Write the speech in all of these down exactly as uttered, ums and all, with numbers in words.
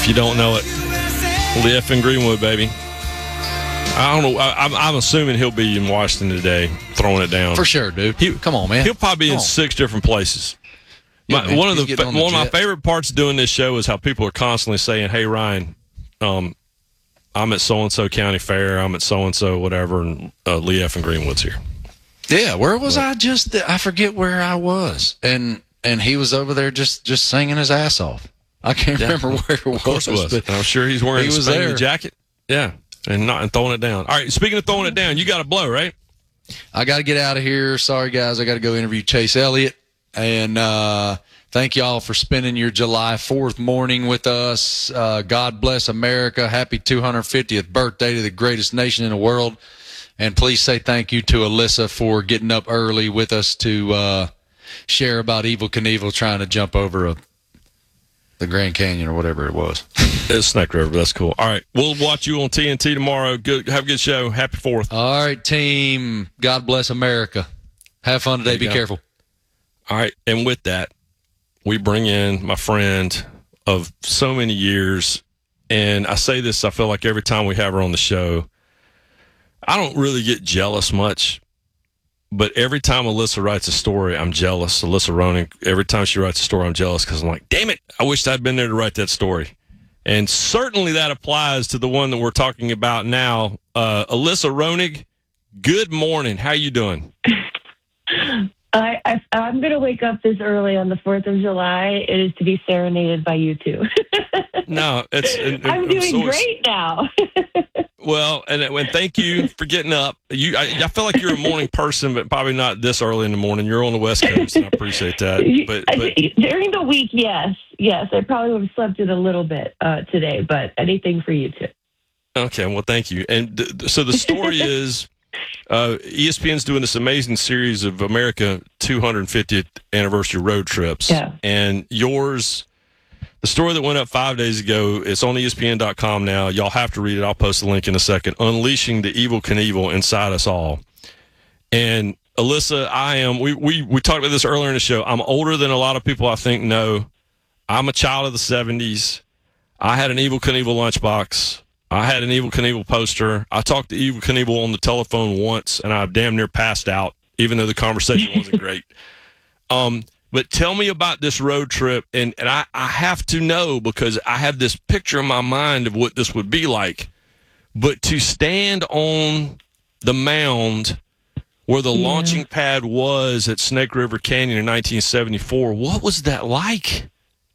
If you don't know it, Leif in Greenwood, baby. I don't know. I, I'm, I'm assuming he'll be in Washington today, throwing it down for sure, dude. He, Come on, man. He'll probably be Come in on. six different places. Yeah, my, one of He's the, on one the of my jet. favorite parts of doing this show is how people are constantly saying, "Hey, Ryan, um, I'm at so and so county fair. I'm at so and so whatever, and uh, Leif in Greenwood's here." Yeah, where was but, I just? I forget where I was, and and he was over there just just singing his ass off. I can't yeah. remember where it was. Of course it was. And I'm sure he's wearing he a was Spanish there. jacket. Yeah, and not and throwing it down. All right, speaking of throwing it down, you got to blow, right? I got to get out of here. Sorry, guys. I got to go interview Chase Elliott. And uh, thank y'all for spending your July fourth morning with us. Uh, God bless America. Happy two hundred fiftieth birthday to the greatest nation in the world. And please say thank you to Alyssa for getting up early with us to uh, share about Evel Knievel trying to jump over a, the Grand Canyon or whatever it was. It's Snake River. That's cool. All right. We'll watch you on T N T tomorrow. Good. Have a good show. Happy fourth. All right, team. God bless America. Have fun today. Be go. careful. All right. And with that, we bring in my friend of so many years. And I say this, I feel like every time we have her on the show, I don't really get jealous much. But every time Alyssa writes a story, I'm jealous. Alyssa Ronig, every time she writes a story, I'm jealous because I'm like, damn it, I wished I'd been there to write that story. And certainly that applies to the one that we're talking about now. Uh, Alyssa Ronig, good morning. How you doing? I, I, I'm going to wake up this early on the fourth of July. It is to be serenaded by you two. No, it's. And, I'm, I'm doing so great now. Well, and, and thank you for getting up. You, I, I feel like you're a morning person, but probably not this early in the morning. You're on the West Coast, and I appreciate that. But, but during the week, yes, yes, I probably would have slept in a little bit uh, today, but anything for you two. Okay, well, thank you. And th- so the story is, uh, E S P N's doing this amazing series of America two hundred fiftieth anniversary road trips, yeah. and yours. The story that went up five days ago, it's on E S P N dot com now. Y'all have to read it. I'll post the link in a second. Unleashing the Evel Knievel Inside Us All. And Alyssa, I am, we, we, we talked about this earlier in the show. I'm older than a lot of people I think know. I'm a child of the seventies. I had an Evel Knievel lunchbox. I had an Evel Knievel poster. I talked to Evel Knievel on the telephone once, and I damn near passed out, even though the conversation wasn't great. Um, But tell me about this road trip, and, and I, I have to know because I have this picture in my mind of what this would be like. But to stand on the mound where the yeah. launching pad was at Snake River Canyon in nineteen seventy-four, what was that like?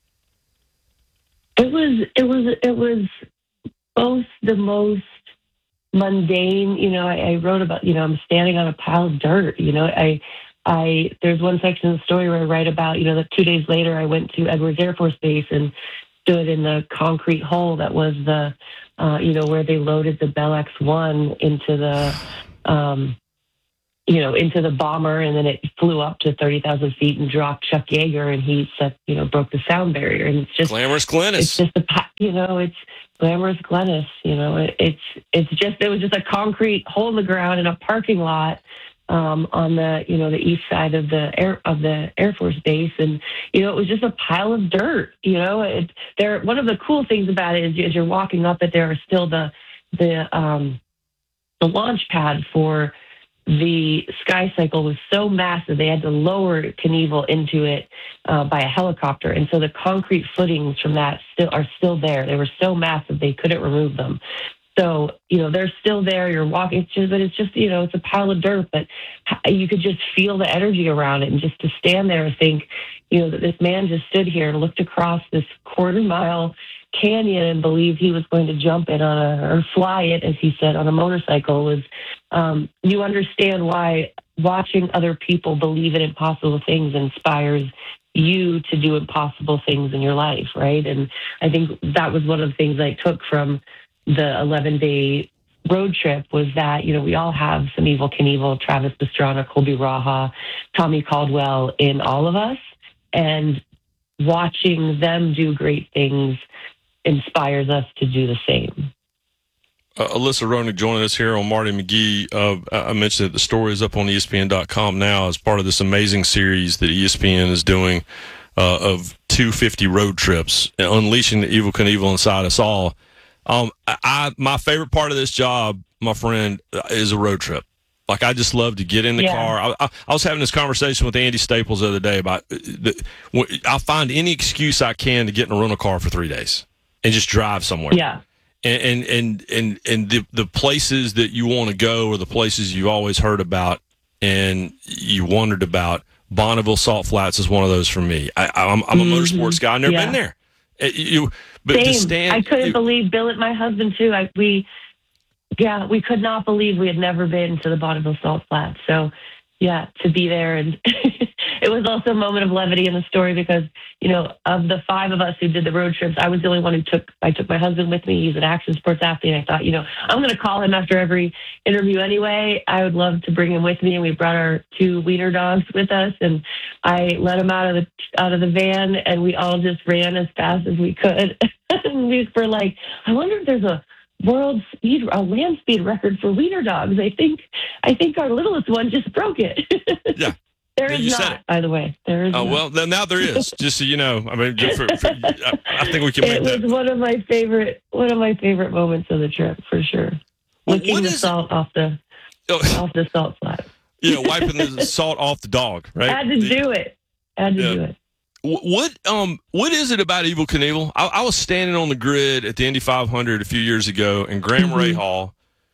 It was it was it was both the most mundane. You know, I, I wrote about. You know, I'm standing on a pile of dirt. You know, I. I there's one section of the story where I write about, you know, that two days later I went to Edwards Air Force Base and stood in the concrete hole that was the, uh, you know, where they loaded the Bell X one into the, um, you know, into the bomber, and then it flew up to thirty thousand feet and dropped Chuck Yeager, and he set, you know, broke the sound barrier. And it's just glamorous Glennis. It's just a, you know, it's glamorous Glennis. You know, it, it's it's just it was just a concrete hole in the ground in a parking lot. Um, on the, you know, the east side of the air of the Air Force Base, and you know, it was just a pile of dirt. You know, it, there. One of the cool things about it is, as you're walking up it, there are still the the um, the launch pad for the Sky Cycle was so massive they had to lower Knievel into it uh, by a helicopter, and so the concrete footings from that still are still there. They were so massive they couldn't remove them. So, you know, they're still there. You're walking, it's just, but it's just, you know, it's a pile of dirt, but you could just feel the energy around it. And just to stand there and think, you know, that this man just stood here and looked across this quarter mile canyon and believed he was going to jump it on a, or fly it, as he said, on a motorcycle was, um, you understand why watching other people believe in impossible things inspires you to do impossible things in your life, right? And I think that was one of the things I took from the eleven-day road trip was that, you know, we all have some Evel Knievel, Travis Pastrana, Colby Raha, Tommy Caldwell in all of us. And watching them do great things inspires us to do the same. Uh, Alyssa Ronig joining us here on Marty McGee. Uh, I mentioned that the story is up on E S P N dot com now as part of this amazing series that E S P N is doing uh, of two fifty road trips, unleashing the Evel Knievel inside us all. Um, I my favorite part of this job, my friend, is a road trip. Like, I just love to get in the Yeah. car. I, I, I was having this conversation with Andy Staples the other day about the, I'll find any excuse I can to get in a rental car for three days and just drive somewhere. Yeah. And and and and, and the, the places that you want to go are the places you've always heard about and you wondered about. Bonneville Salt Flats is one of those for me. I, I'm, I'm a Mhm. motorsports guy. I've never Yeah. been there. Uh, You, but to Same. stand, I couldn't you- believe Billet, my husband too. I, we, yeah, we could not believe we had never been to the Bonneville Salt Flats. So, yeah, to be there, and it was also a moment of levity in the story because, you know, of the five of us who did the road trips, I was the only one who took. I took my husband with me. He's an action sports athlete. I thought, you know, I'm going to call him after every interview anyway. I would love to bring him with me, and we brought our two wiener dogs with us, and I let him out of the out of the van, and we all just ran as fast as we could. And we were like, I wonder if there's a world speed, a land speed record for wiener dogs. I think, I think our littlest one just broke it. Yeah. There Yeah, is you said not, it. by the way. There is Oh, not. well, then now there is. Just so you know, I mean, just for, for, I I think we can make It was that. one of my favorite, one of my favorite moments of the trip for sure. Well, Licking what the is- salt off the Oh, off the salt flat. you know, wiping the salt off the dog, right? Had to do it. Had to Yeah. do it. Wh- What um what is it about Evel Knievel? I, I was standing on the grid at the Indy five hundred a few years ago, and Graham Mhm. Rahal,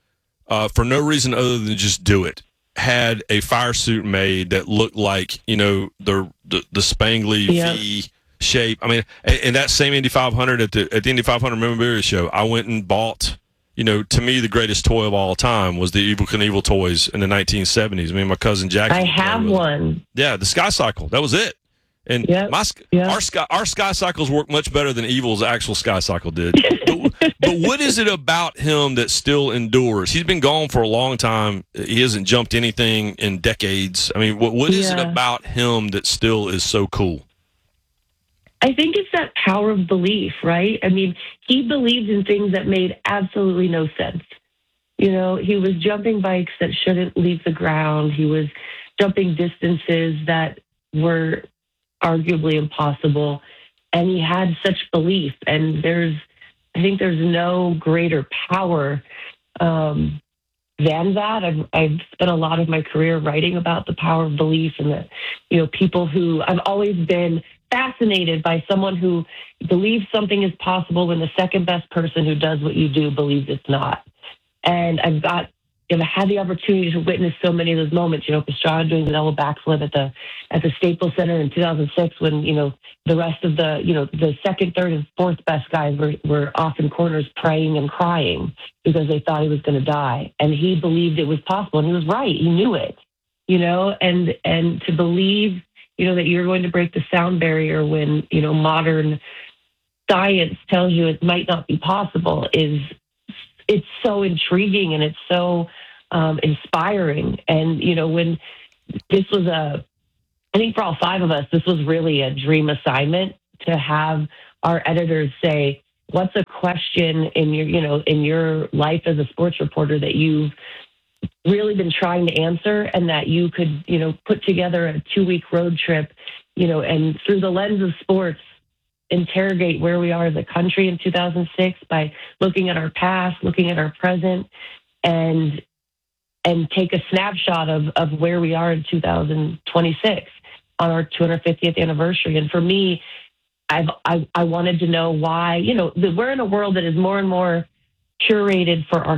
uh, for no reason other than just do it, had a fire suit made that looked like, you know, the the, the spangly Yeah. V shape. I mean, and, and that same Indy five hundred at the at the Indy five hundred memorabilia show, I went and bought. You know, to me, the greatest toy of all time was the Evel Knievel toys in the nineteen seventies. Me and my cousin Jackie. I would play have with them. one. Yeah, the Sky Cycle. That was it. And Yep, my sk- yep. our sky our Sky Cycles work much better than Evil's actual Sky Cycle did. but, but what is it about him that still endures? He's been gone for a long time. He hasn't jumped anything in decades. I mean, what what is it Yeah. about him that still is so cool? I think it's that power of belief, right? I mean, he believed in things that made absolutely no sense. You know, he was jumping bikes that shouldn't leave the ground. He was jumping distances that were arguably impossible. And he had such belief. And there's, I think there's no greater power um, than that. I've, I've spent a lot of my career writing about the power of belief and the, you know, people who I've always been fascinated by someone who believes something is possible when the second best person who does what you do believes it's not. And I've got, you know, had the opportunity to witness so many of those moments. You know, Pastrana doing the double backflip at the at the Staples Center in two thousand six, when you know the rest of the you know the second, third, and fourth best guys were were off in corners praying and crying because they thought he was going to die, and he believed it was possible, and he was right. He knew it, you know, and and to believe, you know, that you're going to break the sound barrier when you know modern science tells you it might not be possible is. It's so intriguing and it's so um, inspiring. And, you know, when this was a, I think for all five of us, this was really a dream assignment to have our editors say, what's a question in your, you know, in your life as a sports reporter that you've really been trying to answer and that you could, you know, put together a two week road trip, you know, and through the lens of sports, interrogate where we are as a country in two thousand six by looking at our past, looking at our present, and and take a snapshot of, of where we are in two thousand twenty-six on our two hundred fiftieth anniversary. And for me, I've, I, I wanted to know why, you know, we're in a world that is more and more curated for our